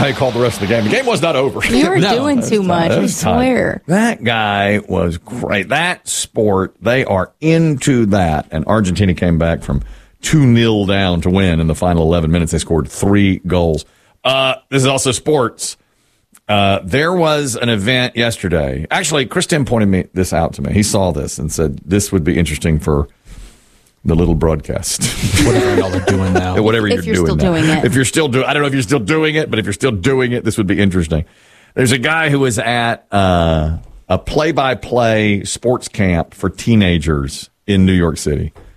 how he called the rest of the game. The game was not over. You were doing too much, I swear. That guy was great. That sport, they are into that. And Argentina came back from 2-0 down to win in the final 11 minutes. They scored 3 goals. This is also sports. There was an event yesterday. Actually, Chris Tim pointed this out to me. He saw this and said, this would be interesting for the little broadcast. Whatever y'all are doing now. Whatever if you're still doing it. If you're still doing I don't know if you're still doing it, but if you're still doing it, this would be interesting. There's a guy who was at a play-by-play sports camp for teenagers in New York City.